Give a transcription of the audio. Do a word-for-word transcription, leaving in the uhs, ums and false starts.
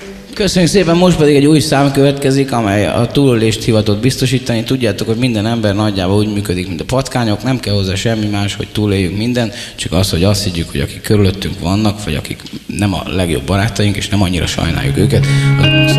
Köszönjük szépen, most pedig egy új szám következik, amely a túlélést hivatott biztosítani. Tudjátok, hogy minden ember nagyjából úgy működik, mint a patkányok, nem kell hozzá semmi más, hogy túléljünk minden, csak az, hogy azt higgyük, hogy akik körülöttünk vannak, vagy akik nem a legjobb barátaink, és nem annyira sajnáljuk őket,